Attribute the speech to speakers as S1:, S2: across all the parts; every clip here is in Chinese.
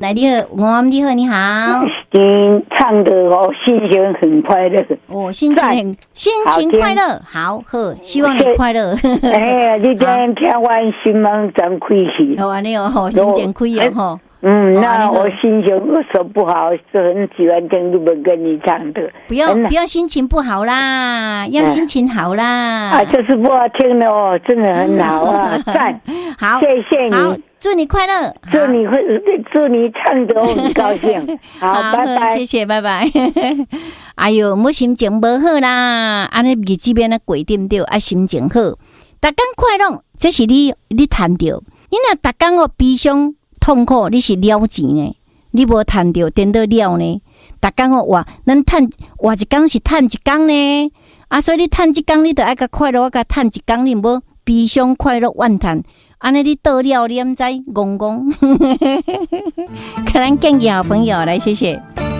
S1: 来你好，你好，你好。
S2: 唱的心情很快乐。
S1: 心情快乐，好，希望你快乐。
S2: 哎，你今天听完新闻真开心。
S1: 好啊，你心情开心吼。
S2: 那我心情有时候不好，是很喜欢听你们跟你唱的。
S1: 不要心情不好啦，要心情好啦。
S2: 就是不好听的真的很好啊，赞。
S1: 好，
S2: 谢谢你。
S1: 好，祝你快乐，
S2: 祝你唱得我很高兴。好，拜拜，
S1: 谢谢，拜拜。哎呦，我心情不好啦，安尼日子边的规定着，爱心情好，大家快乐，这是你谈到。你若大家悲伤痛苦，你是了钱呢？你无谈到颠倒了呢？大家咱活一天是赚一天呢？所以你赚一天，你就爱甲快乐，甲赚一天，你无悲伤快乐万叹。安尼你倒了，你毋知戆戆。可能建议好朋友来，谢谢。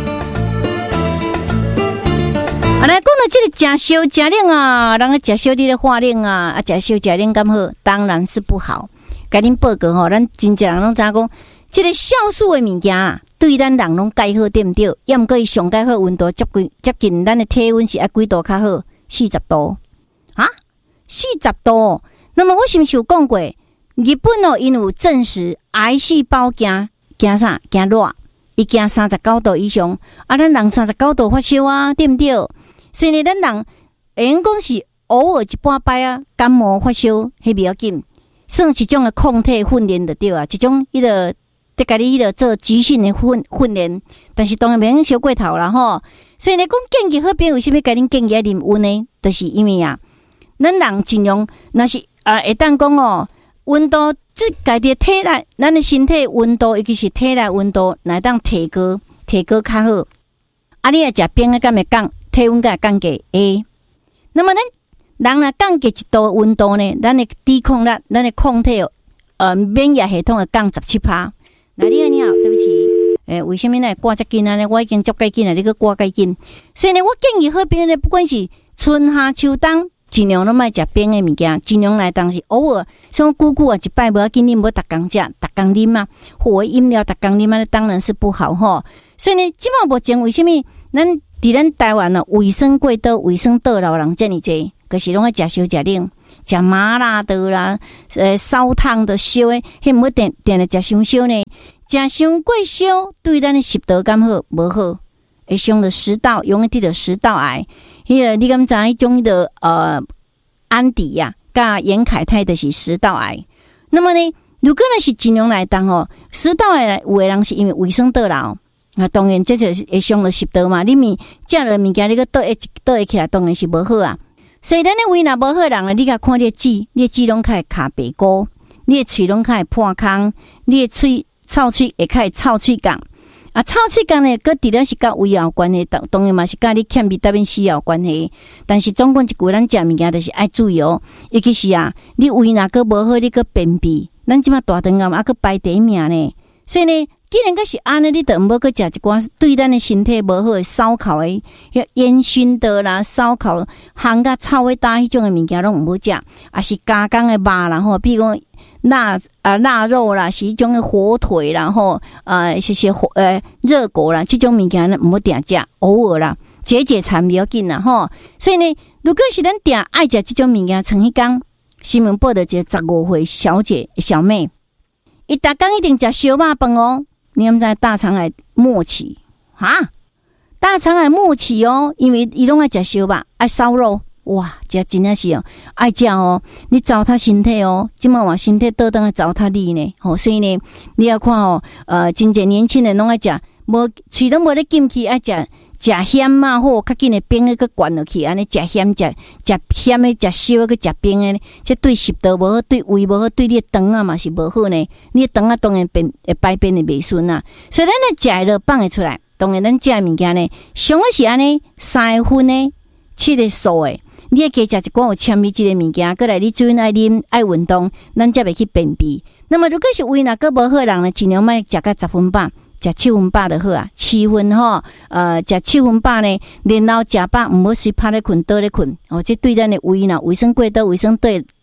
S1: 来讲到这个食烧食冷啊，人食烧你的化冷啊，食烧食冷敢好？当然是不好。甲恁报告咱真正人拢知讲，这个酵素的物件啊，对咱人拢介好，对毋对？要毋过伊上介好温度接近咱的体温是几度较好？40度啊，40度。那么我是毋是有讲过？日本因有证实癌细胞惊啥？惊热，伊惊39度以上。咱人39度发烧啊，对毋对？所以呢，咱人会用讲是偶尔一半摆啊，感冒发烧，迄不要紧，算一种的抗体训练就对啊。一种得家己做即兴的训练，但是当然袂用烧过头啦吼。所以呢，讲建议好边为什么甲恁建议啉温呢？就是因为咱人尽量若是会当讲温度即家己体内，咱的身体温度，尤其是体内温度，来当提高较好。你若食冰的，敢会降体温，敢会降低？那么人若降低1度温度呢，咱的抵抗力，咱的抗体免疫系统会降17%。那你好，对不起，为什么呢？挂遮紧呢？我已经接介紧了，你个挂介紧。所以呢，我建议好冰呢，不管是春夏秋冬，尽量拢莫食冰的物件，尽量来当是偶尔，像久久一摆无要紧，你无逐工食，逐工啉啊，火饮料逐工啉啊，当然是不好吼。所以呢，即马目前为什么咱伫咱台湾卫生过倒、卫生倒流人遮尔济，就是拢爱食烧食冷，食麻辣的啦，烧烫的烧的，迄毋好定来食伤烧呢。食伤过烧对咱的食道敢好无好，会伤到食道，容易得到食道癌。迄个你敢知迄种的安迪呀，甲严凯泰的是食道癌。那么呢，如果那是尽量来当食道癌有的人是因为卫生倒流。当然，这就是会伤到食道嘛。你食了物件，你个倒会起来，当然是无好啊。所以咱的胃若无好人你甲看你的嘴拢开卡白膏，你的喙拢开破空，你的臭喙会开臭喙感。臭喙感呢，佮除了是甲胃有关系，当然嘛是甲你欠维他命 C 有关系。但是总共一句，咱食物件就是爱注意尤其是你胃若佮无好，你佮便秘，咱即马大肠癌佮排第一名呢。所以呢，既然是安尼，你就唔好去食一寡对咱的身体无好的烧烤的、烟熏的啦、烧烤烘甲臭的搭迄种的物件拢唔好食，也是加工的肉啦吼，比如讲腊肉啦，是迄种的火腿啦吼，些热狗啦，这种物件呢唔好定食，偶尔啦，解馋不要紧啦吼。所以呢，如果是咱定爱食这种物件，像迄天新闻报道一个15岁小妹。伊逐工一定食烧肉饭你毋知大肠癌末期大肠癌末期因为伊拢爱食烧肉，爱烧肉，哇，这真的是爱食你糟蹋身体即马话身体倒当来糟蹋你呢所以呢，你要看真侪年轻人拢爱食，无喙都无咧进去，爱食咸啊，或较紧的冰的去灌落去，安尼食咸的、食烧的去食冰的，这对食道无好，对胃无好，对你的肠啊嘛是无好呢。你的肠啊当然排便的袂顺啊，所以咱咧食了放会出来。当然咱食的物件呢，上好是安尼3分呢，7个素的，你会加食一寡有纤维质的物件，过来你水爱啉爱运动，咱才袂去便秘。那么如果是胃若个无好人呢，尽量莫食到10分饱。食7分饱就好7分食7分饱呢，然后食饱毋好随拍咧困倒咧困这对咱的胃卫生过倒、卫生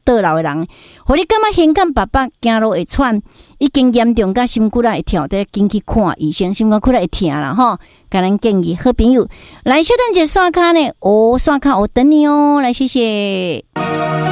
S1: 倒流的人，互你感觉胸感爸爸走路会喘，已经严重甲心骨啦会跳，得紧去看医生，心肝骨啦会疼啦吼。甲咱建议好朋友来小等者刷卡呢，哦，刷卡我等你哦，来谢谢。